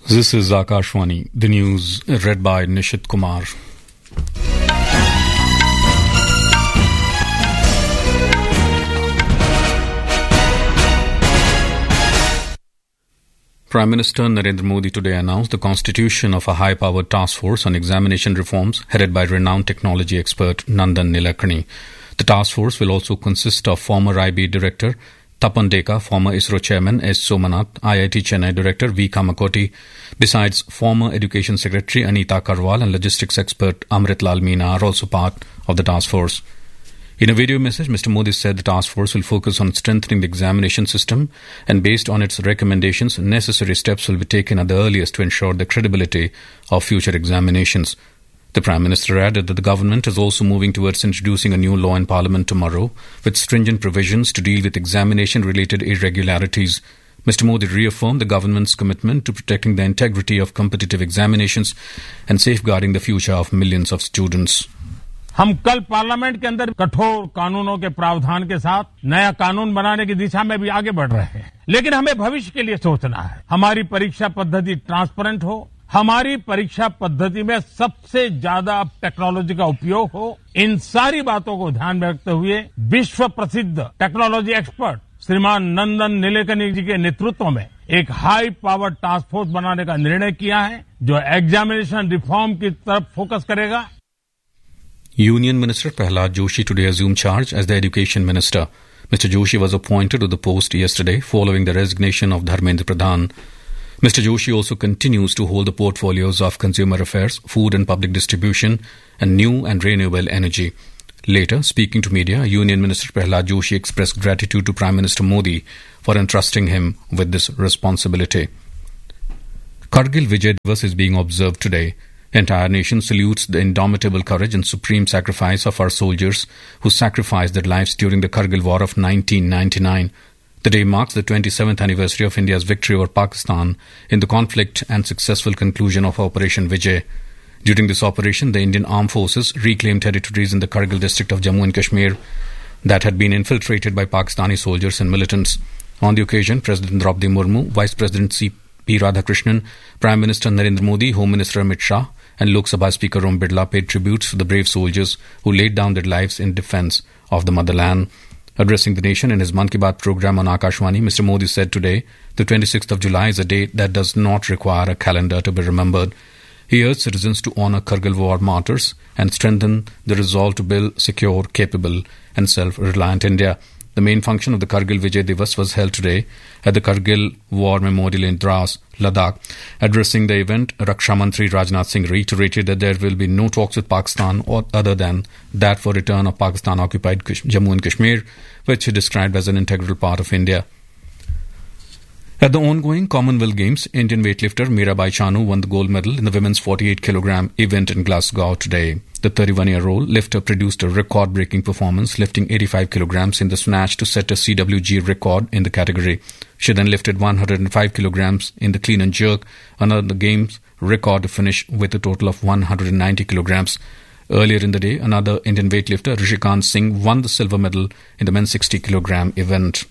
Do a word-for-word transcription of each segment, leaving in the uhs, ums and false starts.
This is Akashwani, the news read by Nishit Kumar. Prime Minister Narendra Modi today announced the constitution of a high-powered task force on examination reforms headed by renowned technology expert Nandan Nilekani. The task force will also consist of former I B director Tapan Deka, former ISRO chairman S. Somanath, I I T Chennai director V. Kamakoti, besides former education secretary Anita Karwal and logistics expert Amrit Lal Meena are also part of the task force. In a video message, Mister Modi said the task force will focus on strengthening the examination system, and based on its recommendations, necessary steps will be taken at the earliest to ensure the credibility of future examinations. The Prime Minister added that the government is also moving towards introducing a new law in Parliament tomorrow with stringent provisions to deal with examination-related irregularities. Mister Modi reaffirmed the government's commitment to protecting the integrity of competitive examinations and safeguarding the future of millions of students. हम कल parliament के अंदर कठोर कानूनों के प्रावधान के साथ नया कानून बनाने की दिशा में भी आगे बढ़ रहे हैं, लेकिन हमें भविष्य के लिए सोचना है. हमारी परीक्षा पद्धति ट्रांसपेरेंट हो, हमारी परीक्षा पद्धति में सबसे ज्यादा टेक्नोलॉजी का उपयोग हो. इन सारी बातों को ध्यान में रखते हुए विश्व प्रसिद्ध टेक्नोलॉजी एक्सपर्ट श्रीमान नंदन नीलेकनी जी के नेतृत्व में एक हाई पावर टास्क फोर्स बनाने का निर्णय किया है, जो एग्जामिनेशन रिफॉर्म की तरफ फोकस करेगा. Union Minister Prahlad Joshi today assumed charge as the Education Minister. Mister Joshi was appointed to the post yesterday following the resignation of Dharmendra Pradhan. Mister Joshi also continues to hold the portfolios of Consumer Affairs, Food and Public Distribution, and New and Renewable Energy. Later, speaking to media, Union Minister Prahlad Joshi expressed gratitude to Prime Minister Modi for entrusting him with this responsibility. Kargil Vijay Divas is being observed today. Entire nation salutes the indomitable courage and supreme sacrifice of our soldiers who sacrificed their lives during the Kargil War of nineteen ninety-nine. The day marks the twenty-seventh anniversary of India's victory over Pakistan in the conflict and successful conclusion of Operation Vijay. During this operation, the Indian Armed Forces reclaimed territories in the Kargil district of Jammu and Kashmir that had been infiltrated by Pakistani soldiers and militants. On the occasion, President Draupadi Murmu, Vice President C P Radhakrishnan, Prime Minister Narendra Modi, Home Minister Amit Shah, and Lok Sabha Speaker Om Birla paid tributes to the brave soldiers who laid down their lives in defence of the motherland. Addressing the nation in his Mann Ki Baat program on Akashwani, Mister Modi said today, the twenty-sixth of July is a date that does not require a calendar to be remembered. He urged citizens to honour Kargil War martyrs and strengthen the resolve to build secure, capable and self-reliant India. The main function of the Kargil Vijay Divas was held today at the Kargil War Memorial in Dras, Ladakh. Addressing the event, Raksha Mantri Rajnath Singh reiterated that there will be no talks with Pakistan or other than that for return of Pakistan-occupied Jammu and Kashmir, which he described as an integral part of India. At the ongoing Commonwealth Games, Indian weightlifter Mirabai Chanu won the gold medal in the women's forty-eight kilogram event in Glasgow today. The thirty-one-year-old lifter produced a record-breaking performance, lifting eighty-five kilograms in the snatch to set a C W G record in the category. She then lifted one hundred five kilograms in the clean and jerk, another games record to finish with a total of one hundred ninety kilograms. Earlier in the day, another Indian weightlifter, Rishikant Singh, won the silver medal in the men's sixty kilogram event.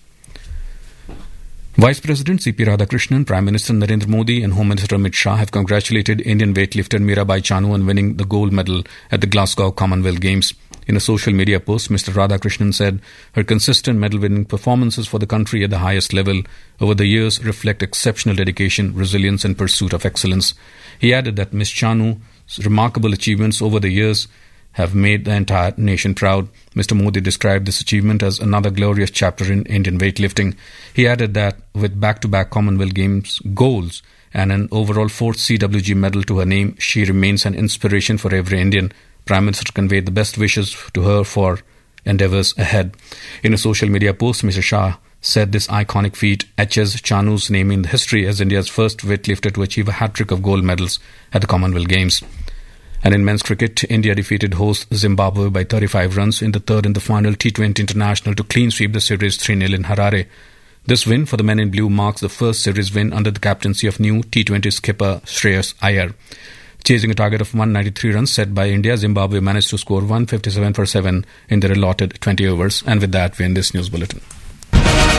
Vice President C P Radhakrishnan, Prime Minister Narendra Modi and Home Minister Amit Shah have congratulated Indian weightlifter Mirabai Chanu on winning the gold medal at the Glasgow Commonwealth Games. In a social media post, Mister Radhakrishnan said her consistent medal-winning performances for the country at the highest level over the years reflect exceptional dedication, resilience and pursuit of excellence. He added that Miz Chanu's remarkable achievements over the years have made the entire nation proud. Mister Modi described this achievement as another glorious chapter in Indian weightlifting. He added that with back-to-back Commonwealth Games golds and an overall fourth C W G medal to her name, she remains an inspiration for every Indian. Prime Minister conveyed the best wishes to her for endeavours ahead. In a social media post, Mister Shah said this iconic feat etches Chanu's name in history as India's first weightlifter to achieve a hat-trick of gold medals at the Commonwealth Games. And in men's cricket, India defeated host Zimbabwe by thirty-five runs in the third and the final T twenty International to clean sweep the series three nil in Harare. This win for the men in blue marks the first series win under the captaincy of new T twenty skipper Shreyas Iyer. Chasing a target of one hundred ninety-three runs set by India, Zimbabwe managed to score one hundred fifty-seven for seven in their allotted twenty overs. And with that, we end this news bulletin.